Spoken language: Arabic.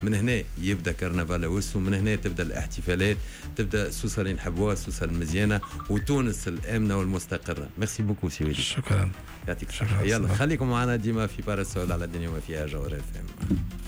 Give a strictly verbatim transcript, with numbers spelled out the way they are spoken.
من هنا يبدا كرنفال اوس، ومن هنا تبدا الاحتفالات، تبدا سوسه اللي نحبوها، سوسه المزيانه وتونس الامنه والمستقره. ميرسي بوكو سي وليد. شكرا. يعطيك الصحه. يلا خليكم معنا ديما في باراسول على الدنيا وما فيها جوهر اف ام.